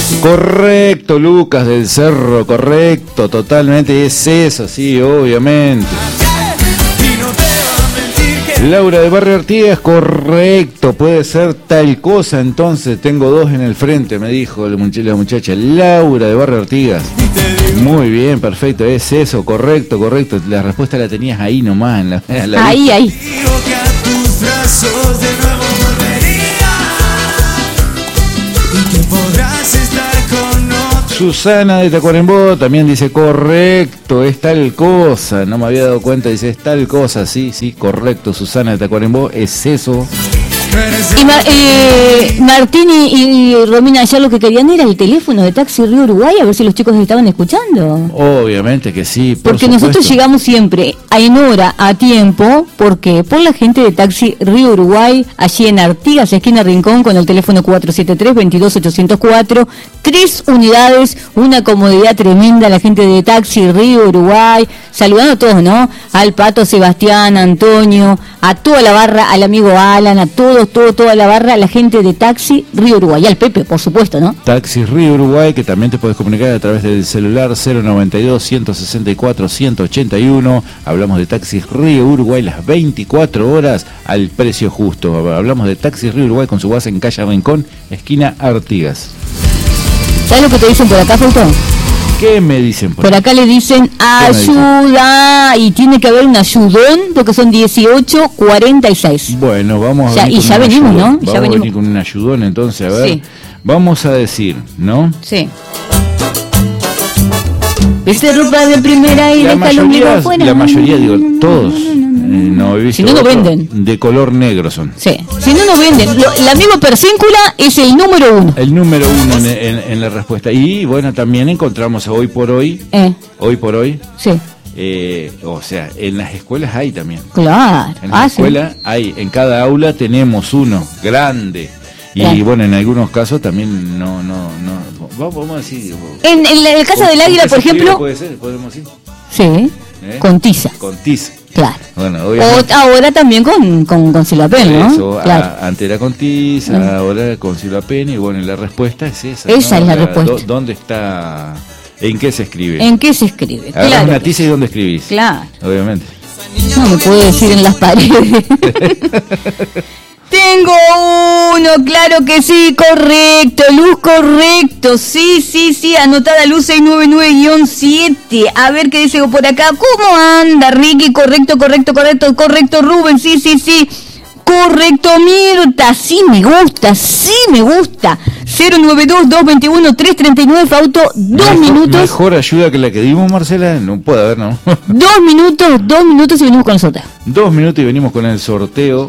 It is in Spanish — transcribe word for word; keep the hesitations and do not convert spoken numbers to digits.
Correcto, Lucas del Cerro, correcto, totalmente, es eso, sí, obviamente. Laura de Barrio Artigas, correcto, puede ser tal cosa, entonces tengo dos en el frente, me dijo la muchacha. Laura de Barrio Artigas. Muy bien, perfecto, es eso, correcto, correcto. La respuesta la tenías ahí nomás. En la, en la ahí, ahí. Susana de Tacuarembó también dice correcto, es tal cosa, no me había dado cuenta, dice es tal cosa, sí, sí, correcto, Susana de Tacuarembó, es eso. Y Mar, eh, Martín y, y Romina, ya lo que querían era el teléfono de Taxi Río Uruguay, a ver si los chicos estaban escuchando. Obviamente que sí, por porque supuesto. Nosotros llegamos siempre en hora, a tiempo, porque por la gente de Taxi Río Uruguay, allí en Artigas, esquina Rincón, con el teléfono cuatro siete tres, veintidós ochocientos cuatro, tres unidades, una comodidad tremenda, la gente de Taxi Río Uruguay, saludando a todos, ¿no? Al Pato, Sebastián, Antonio, a toda la barra, al amigo Alan, a todos, todo, toda la barra, la gente de Taxi Río Uruguay, y al Pepe, por supuesto, ¿no? Taxi Río Uruguay, que también te puedes comunicar a través del celular cero noventa y dos, ciento sesenta y cuatro, ciento ochenta y uno. Hablamos de Taxi Río Uruguay las veinticuatro horas al precio justo. Hablamos de Taxi Río Uruguay con su base en calle Rincón, esquina Artigas. ¿Sabes lo que te dicen por acá, Fausto? ¿Qué me dicen por, por acá? Le dicen ayuda, y tiene que haber un ayudón, porque son dieciocho cuarenta y seis. Bueno, vamos a ya, venir y con ya un venimos, ayudón. ¿no? Vamos ya a venimos venir con un ayudón, entonces, a ver. Sí. Vamos a decir, ¿no? Sí. Viste ropa de primera y la deja el ombligo mayoría, afuera. la mayoría, digo, todos. Eh, no he visto si no, no otro, venden. De color negro son. Sí. Si no, no venden. Lo, la misma persíncula es el número uno. El número uno en, en, en la respuesta. Y bueno, también encontramos hoy por hoy. Eh. Hoy por hoy. Sí. Eh, o sea, en las escuelas hay también. Claro. En las ah, escuelas sí. hay. En cada aula tenemos uno grande. Y claro. bueno, en algunos casos también no, no, no. Vamos a decir. En, en la, el caso del Águila, por ejemplo. Puede ser, podemos decir. Sí. ¿Eh? Con tiza. Con tiza. Claro. Bueno, o ahora también con, con, con silapén, ¿no? Eso, claro. a, antes era con tiza, ah. ahora con silapén, y bueno, la respuesta es esa. Esa ¿no? es la, la respuesta. Do, ¿Dónde está? ¿En qué se escribe? ¿En qué se escribe? Agarrás claro. una tiza y ¿dónde escribís? Claro. Obviamente. No me puedo decir en las paredes. Tengo uno, claro que sí, correcto, Luz, correcto, sí, sí, sí, anotada Luz seiscientos noventa y nueve guión siete, a ver qué dice por acá, ¿cómo anda Ricky? Correcto, correcto, correcto, correcto, Rubén, sí, sí, sí, correcto, Mirta, sí me gusta, sí me gusta, cero nueve dos, dos veintiuno, tres treinta y nueve, Fausto, dos mejor, minutos. Mejor ayuda que la que dimos, Marcela, no puede haber, ¿no? Dos minutos, dos minutos y venimos con nosotros. Dos minutos y venimos con el sorteo.